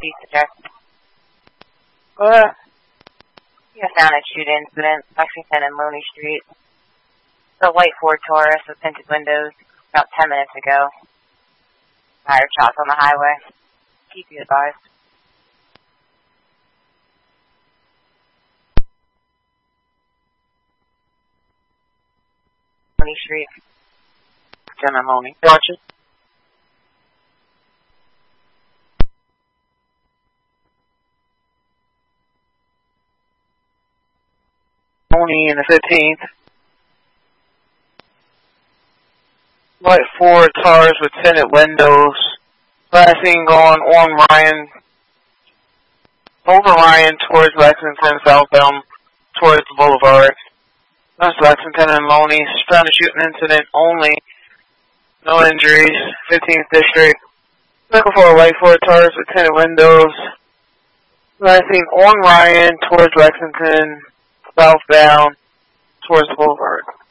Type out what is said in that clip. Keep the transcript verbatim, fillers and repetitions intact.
Northeast address. Uh, you have found a shoot incident, Lexington and Loney Street. The white Ford Taurus with tinted windows about ten minutes ago. Fired shots on the highway. Keep you advised. Loney Street. ten and Loney. Gotcha. Loney in the fifteenth. White Ford Taurus with tinted windows. Last seen going on Ryan, over Ryan towards Lexington, southbound towards the boulevard. That's Lexington and Loney. Found a shooting incident only. No injuries. fifteenth District. Looking for a white Ford Taurus with tinted windows. Last seen on Ryan towards Lexington, southbound towards the boulevard.